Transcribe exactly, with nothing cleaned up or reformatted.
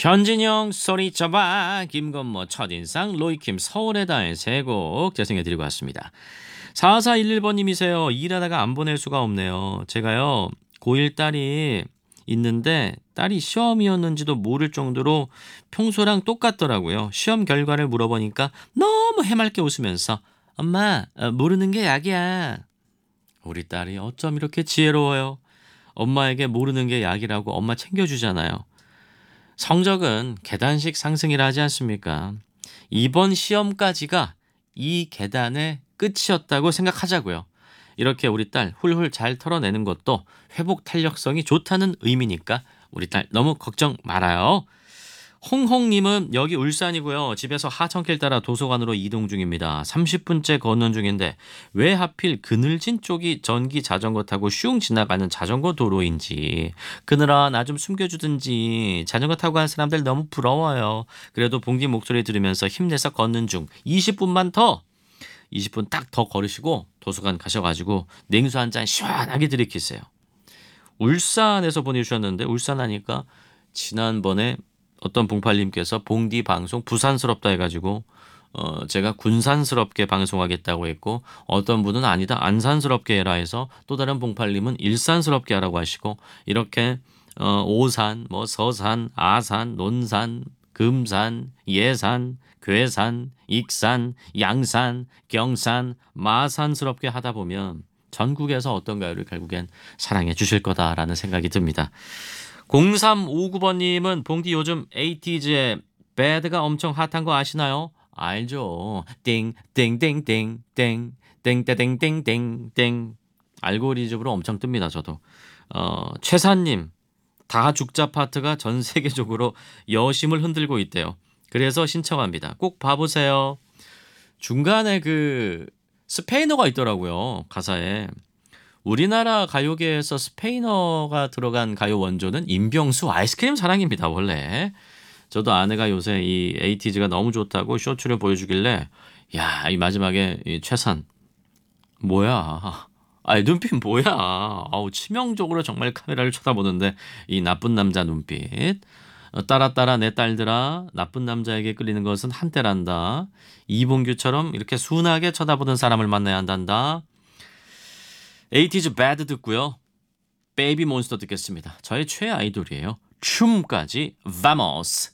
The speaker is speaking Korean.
현진영 소리쳐봐 김건모 첫인상 로이킴 서울의 달세 곡 재생해드리고 왔습니다. 사사일일 번님이세요. 일하다가 안 보낼 수가 없네요. 제가요 고일 딸이 있는데 딸이 시험이었는지도 모를 정도로 평소랑 똑같더라고요. 시험 결과를 물어보니까 너무 해맑게 웃으면서 엄마 어, 모르는 게 약이야. 우리 딸이 어쩜 이렇게 지혜로워요. 엄마에게 모르는 게 약이라고 엄마 챙겨주잖아요. 성적은 계단식 상승이라 하지 않습니까? 이번 시험까지가 이 계단의 끝이었다고 생각하자고요. 이렇게 우리 딸 훌훌 잘 털어내는 것도 회복 탄력성이 좋다는 의미니까 우리 딸 너무 걱정 말아요. 홍홍님은 여기 울산이고요. 집에서 하천길 따라 도서관으로 이동 중입니다. 삼십 분째 걷는 중인데 왜 하필 그늘진 쪽이 전기 자전거 타고 슝 지나가는 자전거 도로인지 그늘아 나 좀 숨겨주든지 자전거 타고 가는 사람들 너무 부러워요. 그래도 봉디 목소리 들으면서 힘내서 걷는 중. 이십 분만 더 이십 분 딱 더 걸으시고 도서관 가셔가지고 냉수 한 잔 시원하게 들이키세요. 울산에서 보내주셨는데 울산 하니까 지난번에 어떤 봉팔님께서 봉디 방송 부산스럽다 해가지고 어 제가 군산스럽게 방송하겠다고 했고 어떤 분은 아니다 안산스럽게 해라 해서 또 다른 봉팔님은 일산스럽게 하라고 하시고 이렇게 어 오산, 뭐 서산, 아산, 논산, 금산, 예산, 괴산, 익산, 양산, 경산, 마산스럽게 하다 보면 전국에서 어떤 가요를 결국엔 사랑해 주실 거다라는 생각이 듭니다. 공삼오구 번님은 봉디 요즘 에이티즈의 배드가 엄청 핫한 거 아시나요? 알죠. 땡땡땡땡땡 땡땡땡땡땡 알고리즘으로 엄청 뜹니다. 저도. 어, 최사님 다 죽자 파트가 전 세계적으로 여심을 흔들고 있대요. 그래서 신청합니다. 꼭 봐보세요. 중간에 그 스페인어가 있더라고요. 가사에. 우리나라 가요계에서 스페인어가 들어간 가요 원조는 임병수 아이스크림 사랑입니다. 원래. 저도 아내가 요새 이 에이티즈가 너무 좋다고 쇼츠를 보여주길래 야, 이 마지막에 이 최산 뭐야. 아니 눈빛 뭐야. 아우 치명적으로 정말 카메라를 쳐다보는데 이 나쁜 남자 눈빛. 어, 따라 따라 내 딸들아 나쁜 남자에게 끌리는 것은 한때란다. 이봉규처럼 이렇게 순하게 쳐다보는 사람을 만나야 한단다. 에이티즈 배드 듣고요. 베이비 몬스터 듣겠습니다. 저의 최애 아이돌이에요. 춤까지 Vamos.